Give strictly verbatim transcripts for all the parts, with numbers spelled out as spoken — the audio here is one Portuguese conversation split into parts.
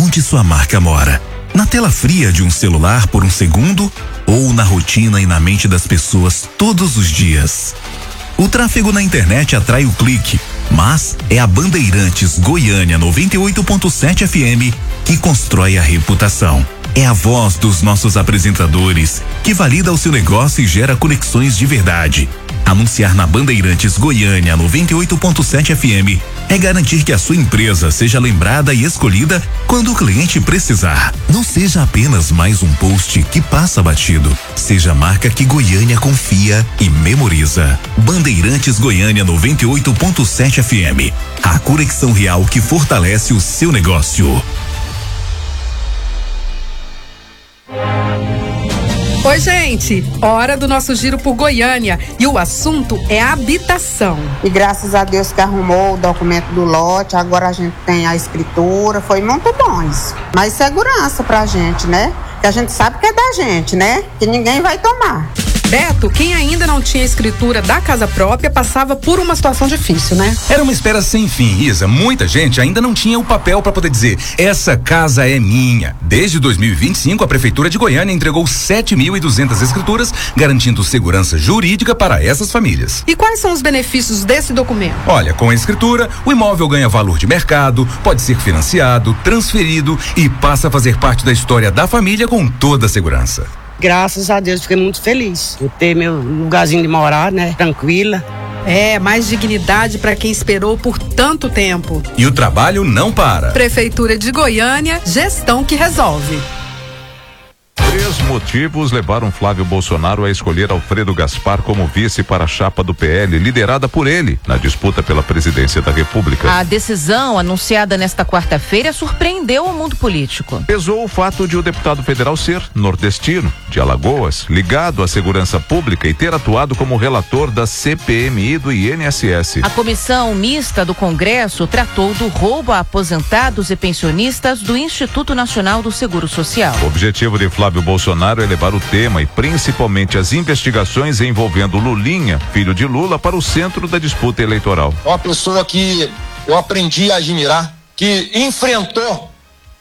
onde sua marca mora. Na tela fria de um celular por um segundo ou na rotina e na mente das pessoas todos os dias. O tráfego na internet atrai o clique, mas é a Bandeirantes Goiânia noventa e oito ponto sete F M que constrói a reputação. É a voz dos nossos apresentadores que valida o seu negócio e gera conexões de verdade. Anunciar na Bandeirantes Goiânia noventa e oito ponto sete F M é garantir que a sua empresa seja lembrada e escolhida quando o cliente precisar. Não seja apenas mais um post que passa batido. Seja a marca que Goiânia confia e memoriza. Bandeirantes Goiânia noventa e oito ponto sete F M. A conexão real que fortalece o seu negócio. Oi, gente, hora do nosso giro por Goiânia e o assunto é habitação. E graças a Deus que arrumou o documento do lote, agora a gente tem a escritura, foi muito bom isso. Mas segurança pra gente, né? Que a gente sabe que é da gente, né? Que ninguém vai tomar. Beto, quem ainda não tinha escritura da casa própria passava por uma situação difícil, né? Era uma espera sem fim, Isa. Muita gente ainda não tinha o papel para poder dizer: essa casa é minha. Desde dois mil e vinte e cinco, a Prefeitura de Goiânia entregou sete mil e duzentas escrituras, garantindo segurança jurídica para essas famílias. E quais são os benefícios desse documento? Olha, com a escritura, o imóvel ganha valor de mercado, pode ser financiado, transferido e passa a fazer parte da história da família com toda a segurança. Graças a Deus, fiquei muito feliz por ter meu lugarzinho de morar, né? Tranquila. É, mais dignidade para quem esperou por tanto tempo. E o trabalho não para. Prefeitura de Goiânia, gestão que resolve. Três motivos levaram Flávio Bolsonaro a escolher Alfredo Gaspar como vice para a chapa do P L, liderada por ele, na disputa pela presidência da República. A decisão, anunciada nesta quarta-feira, surpreendeu o mundo político. Pesou o fato de o deputado federal ser nordestino, de Alagoas, ligado à segurança pública e ter atuado como relator da C P M I do I N S S. A comissão mista do Congresso tratou do roubo a aposentados e pensionistas do Instituto Nacional do Seguro Social. O objetivo de Flávio Bolsonaro é levar o tema e principalmente as investigações envolvendo Lulinha, filho de Lula, para o centro da disputa eleitoral. Uma pessoa que eu aprendi a admirar, que enfrentou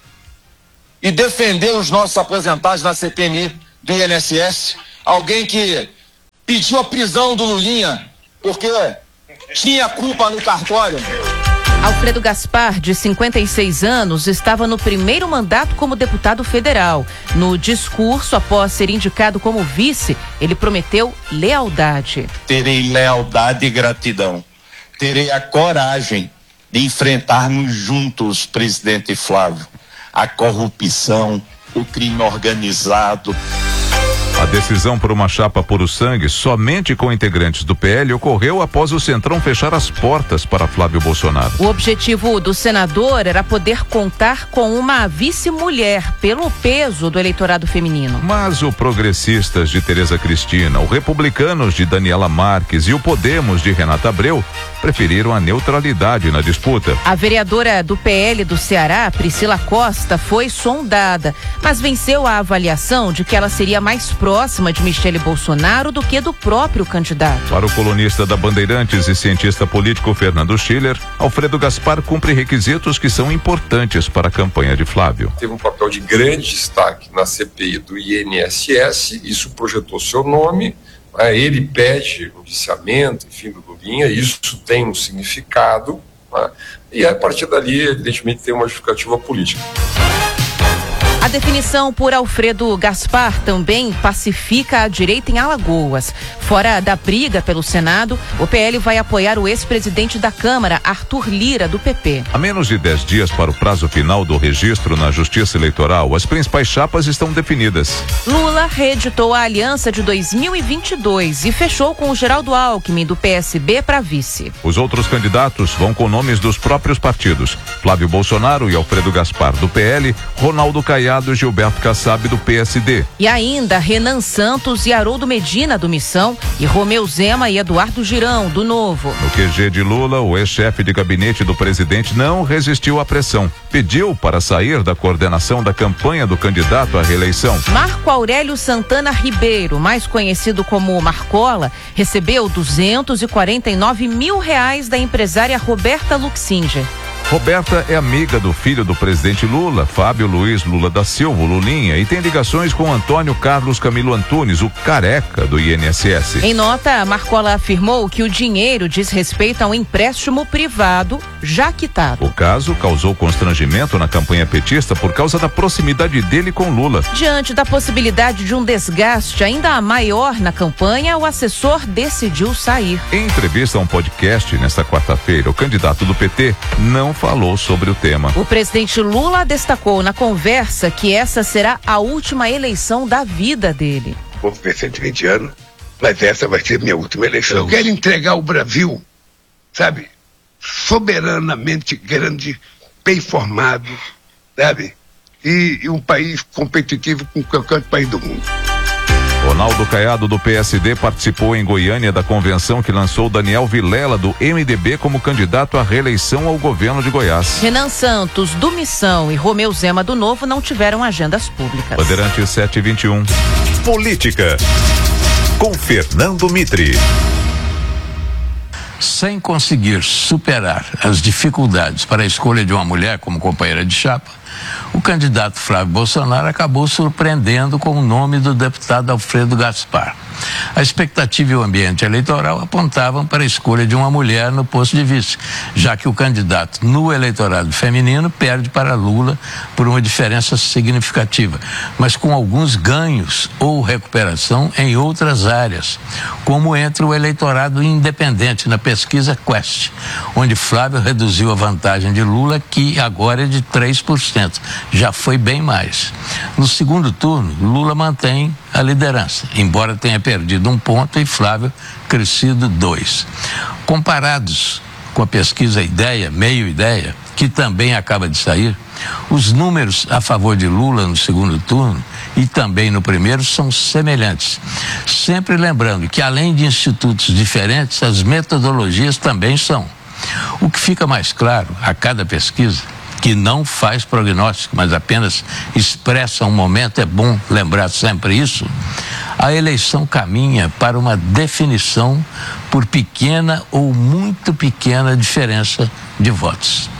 e defendeu os nossos aposentados na C P M I do I N S S, alguém que pediu a prisão do Lulinha porque tinha culpa no cartório. Alfredo Gaspar, de cinquenta e seis anos, estava no primeiro mandato como deputado federal. No discurso, após ser indicado como vice, ele prometeu lealdade. Terei lealdade e gratidão. Terei a coragem de enfrentarmos juntos, presidente Flávio, a corrupção, o crime organizado. A decisão por uma chapa puro sangue somente com integrantes do P L ocorreu após o Centrão fechar as portas para Flávio Bolsonaro. O objetivo do senador era poder contar com uma vice-mulher pelo peso do eleitorado feminino. Mas o Progressistas de Tereza Cristina, o Republicanos de Daniela Marques e o Podemos de Renata Abreu preferiram a neutralidade na disputa. A vereadora do P L do Ceará, Priscila Costa, foi sondada, mas venceu a avaliação de que ela seria mais próxima próxima de Michele Bolsonaro do que do próprio candidato. Para o colunista da Bandeirantes e cientista político Fernando Schiller, Alfredo Gaspar cumpre requisitos que são importantes para a campanha de Flávio. Teve um papel de grande destaque na C P I do I N S S, isso projetou seu nome, né? Ele pede o indiciamento, enfim, do Lulinha, isso tem um significado, né? E a partir dali, evidentemente, tem uma justificativa política. A definição por Alfredo Gaspar também pacifica a direita em Alagoas. Fora da briga pelo Senado, o P L vai apoiar o ex-presidente da Câmara, Arthur Lira, do P P. A menos de dez dias para o prazo final do registro na Justiça Eleitoral, as principais chapas estão definidas. Lula reeditou a aliança de dois mil e vinte e dois e fechou com o Geraldo Alckmin, do P S B, para vice. Os outros candidatos vão com nomes dos próprios partidos: Flávio Bolsonaro e Alfredo Gaspar, do P L, Ronaldo Caiado e Gilberto Kassab, do P S D. E ainda Renan Santos e Haroldo Medina, do Missão, e Romeu Zema e Eduardo Girão, do Novo. No Q G de Lula, o ex-chefe de gabinete do presidente não resistiu à pressão. Pediu para sair da coordenação da campanha do candidato à reeleição. Marco Aurélio Santana Ribeiro, mais conhecido como Marcola, recebeu duzentos e quarenta e nove mil reais da empresária Roberta Luxinger. Roberta é amiga do filho do presidente Lula, Fábio Luiz Lula da Silva, Lulinha, e tem ligações com Antônio Carlos Camilo Antunes, o careca do I N S S. Em nota, Marcola afirmou que o dinheiro diz respeito a um empréstimo privado já quitado. O caso causou constrangimento na campanha petista por causa da proximidade dele com Lula. Diante da possibilidade de um desgaste ainda maior na campanha, o assessor decidiu sair. Em entrevista a um podcast nesta quarta-feira, o candidato do P T não falou sobre o tema. O presidente Lula destacou na conversa que essa será a última eleição da vida dele. Vou viver cento e vinte anos, mas essa vai ser minha última eleição. Eu quero entregar o Brasil, sabe, soberanamente grande, bem formado, sabe, e, e um país competitivo com qualquer outro país do mundo. Ronaldo Caiado, do P S D, participou em Goiânia da convenção que lançou Daniel Vilela, do M D B, como candidato à reeleição ao governo de Goiás. Renan Santos, do Missão, e Romeu Zema, do Novo, não tiveram agendas públicas. Bandeirantes sete e vinte e um. Política, com Fernando Mitre. Sem conseguir superar as dificuldades para a escolha de uma mulher como companheira de chapa, o candidato Flávio Bolsonaro acabou surpreendendo com o nome do deputado Alfredo Gaspar. A expectativa e o ambiente eleitoral apontavam para a escolha de uma mulher no posto de vice, já que o candidato no eleitorado feminino perde para Lula por uma diferença significativa, mas com alguns ganhos ou recuperação em outras áreas, como entre o eleitorado independente na pesquisa Quest, onde Flávio reduziu a vantagem de Lula, que agora é de três por cento, já foi bem mais. No segundo turno, Lula mantém a liderança, embora tenha perdido um ponto e Flávio crescido dois. Comparados com a pesquisa Ideia, Meio Ideia, que também acaba de sair, os números a favor de Lula no segundo turno e também no primeiro são semelhantes. Sempre lembrando que, além de institutos diferentes, as metodologias também são. O que fica mais claro a cada pesquisa, que não faz prognóstico, mas apenas expressa um momento, é bom lembrar sempre isso, a eleição caminha para uma definição por pequena ou muito pequena diferença de votos.